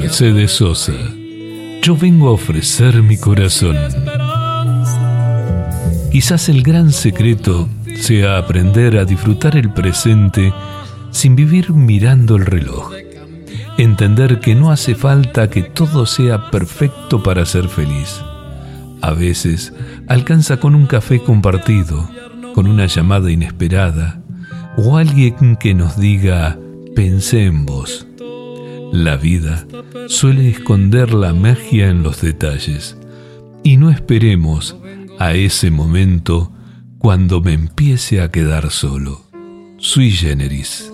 Mercedes Sosa. Yo vengo a ofrecer mi corazón. Quizás el gran secreto sea aprender a disfrutar el presente sin vivir mirando el reloj. Entender que no hace falta que todo sea perfecto para ser feliz. A veces alcanza con un café compartido, con una llamada inesperada o alguien que nos diga «pensé en vos». La vida suele esconder la magia en los detalles y no esperemos a ese momento cuando me empiece a quedar solo. Sui generis.